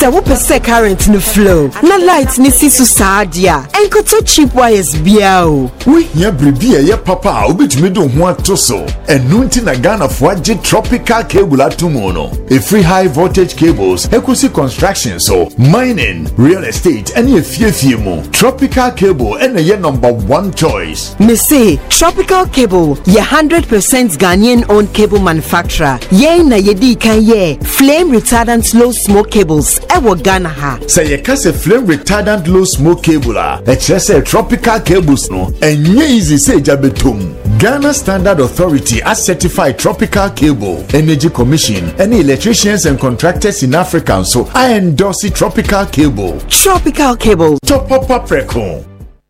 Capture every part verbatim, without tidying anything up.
Se wo pese current no flow. Na light ni si so sadia. Enkoto cheap wires bia o. We here bribi e papa obetumi do ho ato so. Enu nti na Ghana fo age tropical cable atomo no. A free high voltage cables, equity construction so, mining, real estate, any fiefie mo. Tropical cable and a number one choice. Me say Tropical Cable, ye one hundred percent Ghanaian owned cable manufacturer. Ye na ye di kan ye flame retardant low smoke cables. Ewo Ghana ha. Say ye kase flame retardant low smoke cable a. E say tropical cables no. Enye easy say jabetum. Ghana Standard Authority has certified Tropical Cable. Energy Commission, any electricians and contractors in Africa, so I endorse Tropical Cable. Tropical Cable. Top up up record.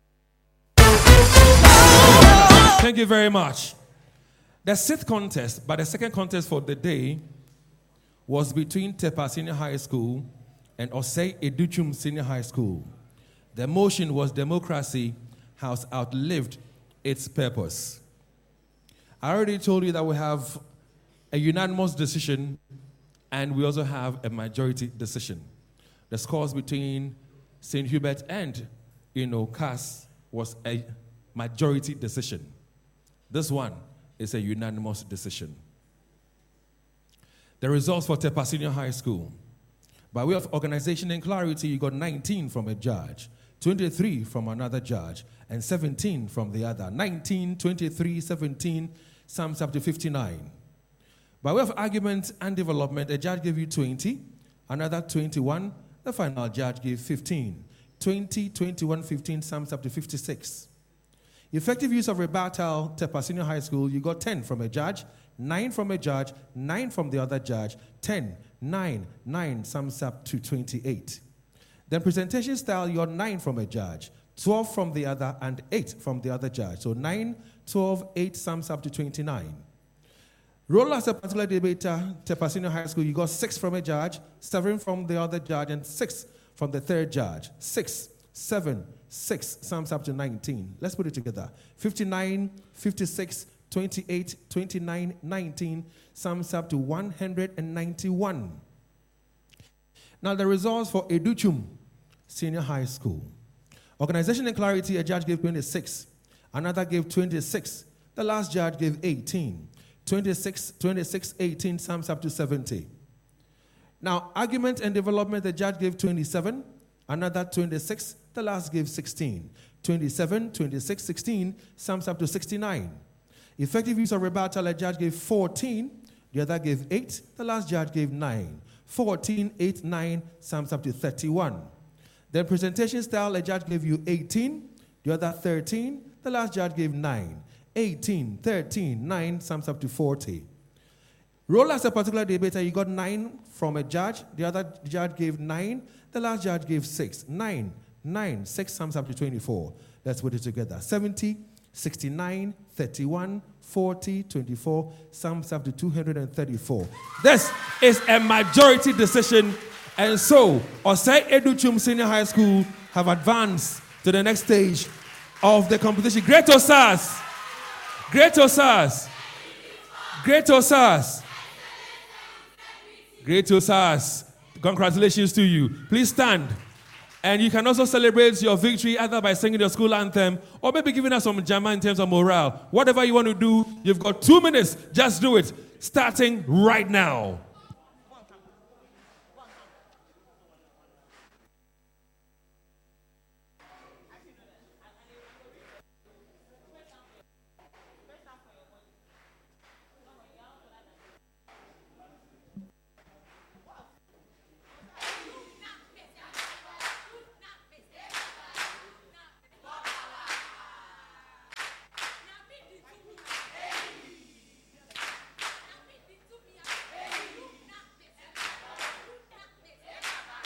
Thank you very much. The sixth contest, but the second contest for the day, was between Tepa Senior High School and Osei Educhum Senior High School. The motion was democracy has outlived its purpose. I already told you that we have a unanimous decision and we also have a majority decision. The scores between Saint Hubert and, you know, Cass was a majority decision. This one is a unanimous decision. The results for Tepa Senior High School. By way of organization and clarity, you got nineteen from a judge, twenty-three from another judge, and seventeen from the other. nineteen, twenty-three, seventeen, sums up to fifty-nine. By way of argument and development, a judge gave you twenty, another twenty-one, the final judge gave fifteen. twenty, twenty-one, fifteen sums up to fifty-six. Effective use of rebuttal, Tepa Senior High School, you got ten from a judge, nine from a judge, nine from the other judge, ten, nine, nine sums up to twenty-eight. Then presentation style, you got nine from a judge, twelve from the other, and eight from the other judge. So nine, twelve, eight sums up to twenty-nine. Role as a particular debater, Tepa Senior High School, you got six from a judge, seven from the other judge, and six from the third judge. Six, seven, six sums up to nineteen. Let's put it together. fifty-nine, fifty-six, twenty-eight, twenty-nine, nineteen sums up to one hundred ninety-one. Now the results for Educhum Senior High School. Organization and clarity, a judge gave twenty-six, another gave twenty-six, the last judge gave eighteen. twenty-six, twenty-six, eighteen sums up to seventy. Now, argument and development, the judge gave twenty-seven, another twenty-six, the last gave sixteen. twenty-seven, twenty-six, sixteen sums up to sixty-nine. Effective use of rebuttal, a judge gave fourteen, the other gave eight, the last judge gave nine. fourteen, eight, nine sums up to thirty-one. Then presentation style, a judge gave you eighteen, the other thirteen, the last judge gave nine. eighteen, thirteen, nine sums up to forty. Role as a particular debater, you got nine from a judge, the other judge gave nine, the last judge gave six. nine, nine, six sums up to twenty-four. Let's put it together. seventy, sixty-nine, thirty-one, forty, twenty-four sums up to two hundred thirty-four. This is a majority decision, and so Osei Educhum Senior High School have advanced to the next stage of the competition. Great Osas! Great Osas! Great Osas! Great Osas! Congratulations to you. Please stand. And you can also celebrate your victory either by singing your school anthem or maybe giving us some jama in terms of morale. Whatever you want to do, you've got two minutes. Just do it. Starting right now.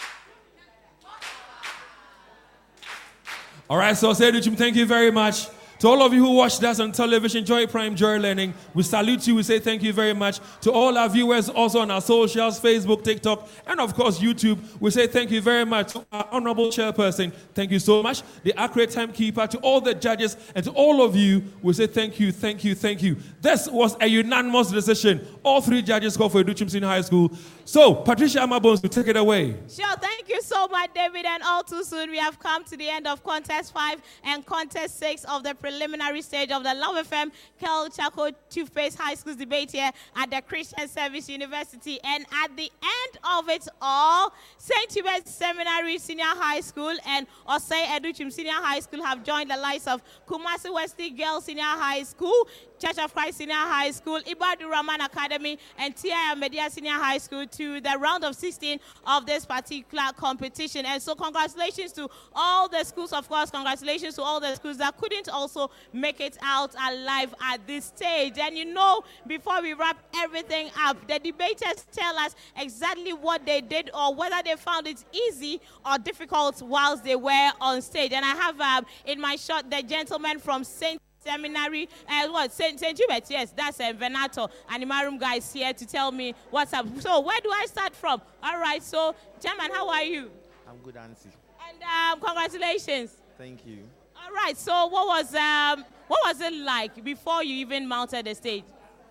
All right, so Educhum, thank you very much. To all of you who watched us on television, Joy Prime, Joy Learning, we salute you. We say thank you very much. To all our viewers also on our socials, Facebook, TikTok, and of course YouTube, we say thank you very much. To our honorable chairperson, thank you so much. The accurate timekeeper, to all the judges, and to all of you, we say thank you, thank you, thank you. This was a unanimous decision. All three judges called for Edu Chum Senior High School. So, Patricia Amabones will take it away. Sure, thank you so much, David. And all too soon, we have come to the end of contest five and contest six of the preliminary stage of the Love F M Kel Chaco Toothpaste High School's debate here at the Christian Service University. And at the end of it all, Saint Hubert Seminary Senior High School and Osei Edu Chum Senior High School have joined the likes of Kumasi Wesley Girls Senior High School, Church of Christ Senior High School, Ibadu Rahman Academy, and T I M Media Senior High School to the round of sixteen of this particular competition. And so congratulations to all the schools, of course, congratulations to all the schools that couldn't also make it out alive at this stage. And you know, before we wrap everything up, the debaters tell us exactly what they did or whether they found it easy or difficult whilst they were on stage. And I have um, in my shot the gentleman from Saint Seminary, and uh, what Saint Saint Hubert, yes, that's uh, Venato Animarum guys here to tell me what's up. So where do I start from? All right, so Chairman, how are you? I'm good, Nancy. And um, congratulations. Thank you. All right, so what was um what was it like before you even mounted the stage?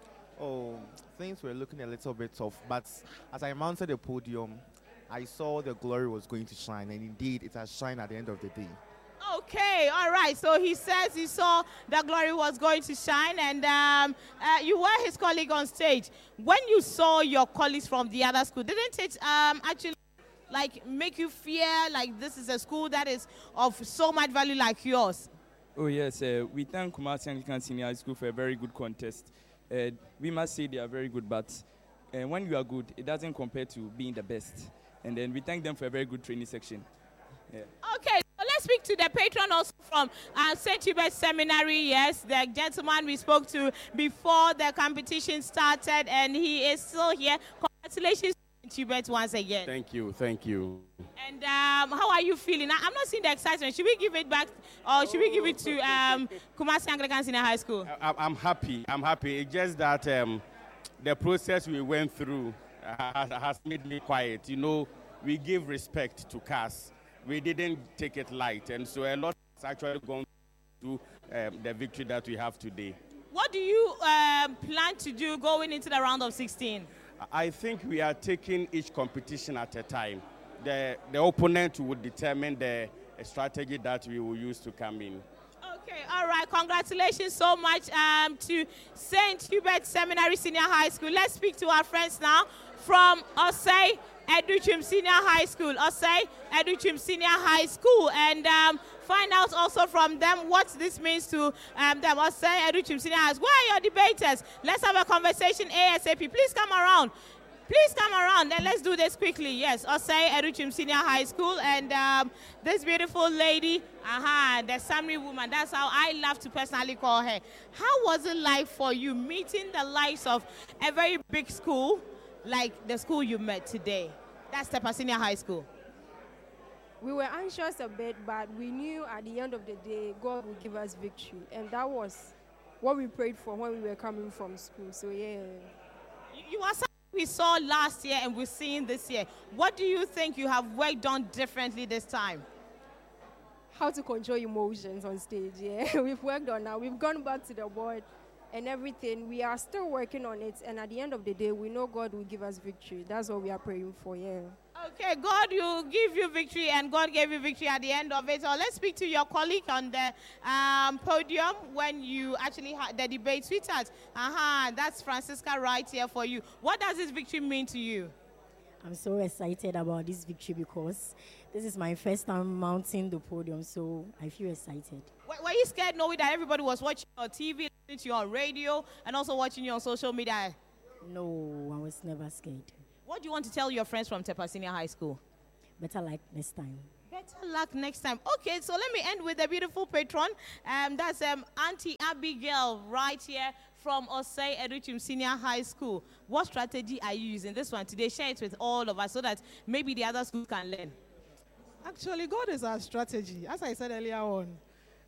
Oh, things were looking a little bit tough, but as I mounted the podium, I saw the glory was going to shine, and indeed it has shined at the end of the day. Okay, all right. So he says he saw the glory was going to shine, and um, uh, you were his colleague on stage. When you saw your colleagues from the other school, didn't it um, actually like make you fear like this is a school that is of so much value like yours? Oh yes, uh, we thank Kumasi Anglican Senior High School for a very good contest. Uh, we must say they are very good, but uh, when you are good, it doesn't compare to being the best. And then we thank them for a very good training section. Yeah. Okay, so let's speak to the patron also from uh, Saint Hubert Seminary. Yes, the gentleman we spoke to before the competition started, and he is still here. Congratulations, Saint Hubert, once again. Thank you, thank you. And um, how are you feeling? I, I'm not seeing the excitement. Should we give it back, or should we give it to um, Kumasi Anglican Senior High School? I, I'm happy, I'm happy. It's just that um, the process we went through has, has made me quiet. You know, we give respect to C A S. We didn't take it light, and so a lot has actually gone to um, the victory that we have today. What do you um, plan to do going into the round of sixteen? I think we are taking each competition at a time. The, the opponent will determine the strategy that we will use to come in. Okay, all right. Congratulations so much um, to Saint Hubert Seminary Senior High School. Let's speak to our friends now from Osei Edu Chum Senior High School. Osei Edu Chum Senior High School. And um, find out also from them what this means to um, them. Osei Edu Chum Senior High School. Where are your debaters? Let's have a conversation ASAP. Please come around. Please come around and let's do this quickly. Yes, Osei Edu Chum Senior High School, and um, this beautiful lady, aha, the Samri woman, that's how I love to personally call her. How was it like for you meeting the likes of a very big school like the school you met today? That's Tepa Senior High School. We were anxious a bit, but we knew at the end of the day, God would give us victory. And that was what we prayed for when we were coming from school. So, yeah. You, you are we saw last year and we're seeing this year. What do you think you have worked on differently this time? How to control emotions on stage, yeah. We've worked on that. We've gone back to the board and everything. We are still working on it. And at the end of the day, we know God will give us victory. That's what we are praying for, yeah. Okay, God will give you victory, and God gave you victory at the end of it. So let's speak to your colleague on the um, podium when you actually had the debate. Sweetheart, uh-huh, that's Francisca right here for you. What does this victory mean to you? I'm so excited about this victory because this is my first time mounting the podium, so I feel excited. Were you scared knowing that everybody was watching you on T V, listening to you on radio, and also watching you on social media? No, I was never scared. What do you want to tell your friends from Tepa Senior High School? Better luck next time. Better luck next time. Okay, so let me end with a beautiful patron. Um, that's um, Auntie Abigail right here from Osei Edu Chum Senior High School. What strategy are you using this one today? Share it with all of us so that maybe the other schools can learn. Actually, God is our strategy. As I said earlier on,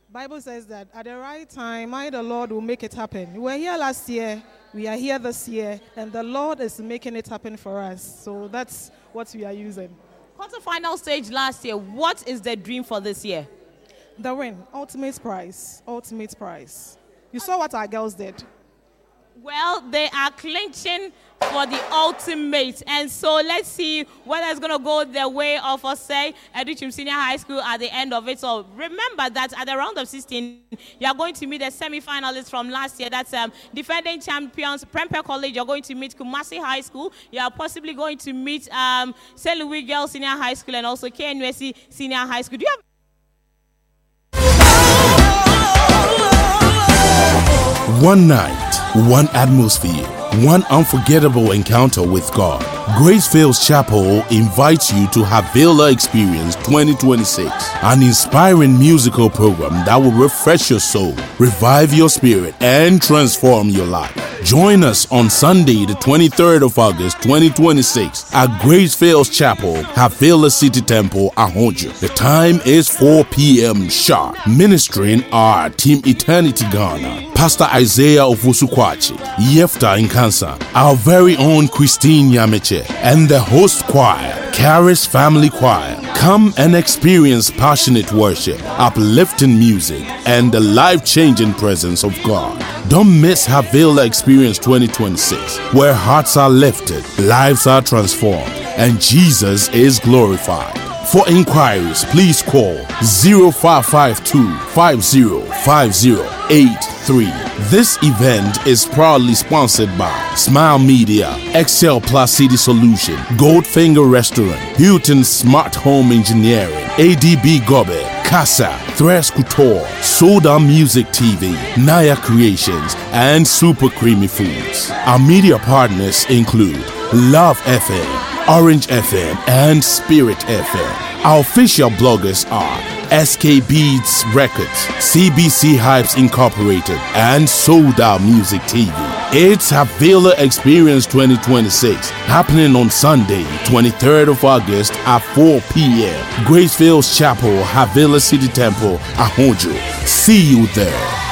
Bible says that at the right time, I, the Lord, will make it happen. We were here last year, we are here this year, and the Lord is making it happen for us. So that's what we are using. Quarter-final stage last year, what is the dream for this year? The win, ultimate prize, ultimate prize. You saw what our girls did. Well, they are clinching for the ultimate. And so let's see whether it's going to go the way of, us say, Edu-Chim Senior High School at the end of it. So remember that at the round of sixteen, you are going to meet the semi-finalists from last year. That's um, defending champions, Prempeh College. You're going to meet Kumasi High School. You are possibly going to meet um, Saint Louis Girls Senior High School and also K N U S C Senior High School. Do you have one night, one atmosphere, one unforgettable encounter with God. Gracefields Chapel invites you to Havila Experience twenty twenty-six, an inspiring musical program that will refresh your soul, revive your spirit, and transform your life. Join us on Sunday, the twenty-third of August, twenty twenty-six, at Gracefields Chapel, Havila City Temple, Ahojo. The time is four p.m. sharp. Ministering are Team Eternity Ghana, Pastor Isaiah Ofusukwachi, Yefta Nkansa, our very own Christine Yameche, and the host choir, Caris Family Choir. Come and experience passionate worship, uplifting music, and the life-changing presence of God. Don't miss Havila Experience twenty twenty-six, where hearts are lifted, lives are transformed, and Jesus is glorified. For inquiries, please call zero five five two, five zero five zero eight three. This event is proudly sponsored by Smile Media, Excel Plus City Solution, Goldfinger Restaurant, Hilton Smart Home Engineering, A D B Gobe, Casa, Thresh Couture, Soda Music T V, Naya Creations, and Super Creamy Foods. Our media partners include Love F M, Orange F M, and Spirit F M. Our official bloggers are S K Beats Records, C B C Hypes Incorporated, and Soda Music T V. It's Havila Experience twenty twenty-six, happening on Sunday, twenty-third of August at four p.m. Gracefields Chapel, Havila City Temple, Ahojo. See you there.